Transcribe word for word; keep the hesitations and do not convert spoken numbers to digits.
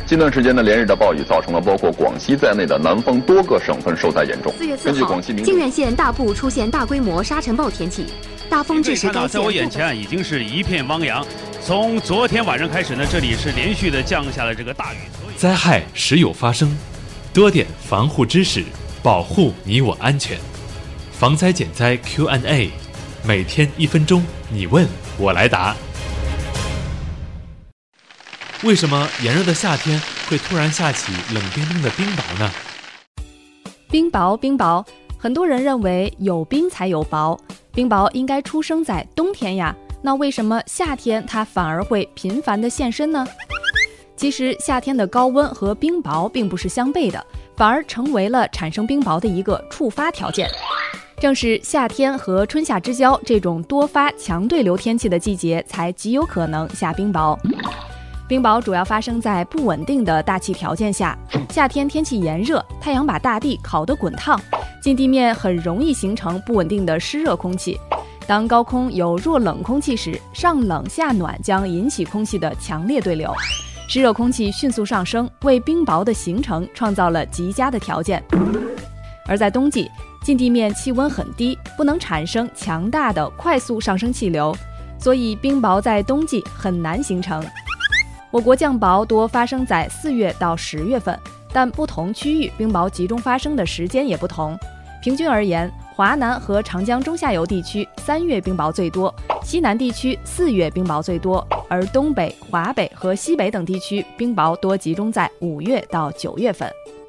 近段时间的连日的暴雨，造成了包括广西在内的南方多个省份受灾严重。 四月四号，靖远县大部出现大规模沙尘暴天气，大风致使该县。 在我眼前已经是一片汪洋。从昨天晚上开始呢，这里是连续的降下了这个大雨。 灾害时有发生，多点防护知识，保护你我安全。防灾减灾 Q and A， 每天一分钟，你问我来答。为什么炎热的夏天会突然下起冷冰冰的冰雹呢？ 冰雹，冰雹，很多人认为有冰才有雹，冰雹应该出生在冬天呀，那为什么夏天它反而会频繁地现身呢？其实夏天的高温和冰雹并不是相悖的，反而成为了产生冰雹的一个触发条件。正是夏天和春夏之交这种多发强对流天气的季节，才极有可能下冰雹。冰雹主要发生在不稳定的大气条件下，夏天天气炎热，太阳把大地烤得滚烫，近地面很容易形成不稳定的湿热空气。当高空有弱冷空气时，上冷下暖将引起空气的强烈对流，湿热空气迅速上升，为冰雹的形成创造了极佳的条件。而在冬季，近地面气温很低，不能产生强大的快速上升气流，所以冰雹在冬季很难形成。我国降雹多发生在四月到十月份，但不同区域冰雹集中发生的时间也不同。平均而言，华南和长江中下游地区三月冰雹最多，西南地区四月冰雹最多，而东北、华北和西北等地区冰雹多集中在五月到九月份。